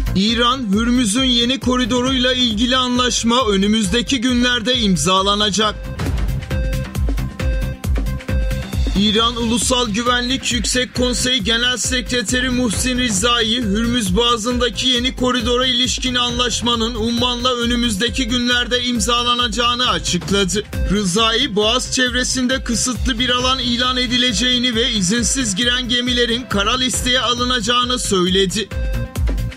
İran, Hürmüz'ün yeni koridoruyla ilgili anlaşma önümüzdeki günlerde imzalanacak. İran Ulusal Güvenlik Yüksek Konseyi Genel Sekreteri Muhsin Rizai, Hürmüz Boğazı'ndaki yeni koridora ilişkin anlaşmanın Umman'la önümüzdeki günlerde imzalanacağını açıkladı. Rizai, Boğaz çevresinde kısıtlı bir alan ilan edileceğini ve izinsiz giren gemilerin kara listeye alınacağını söyledi.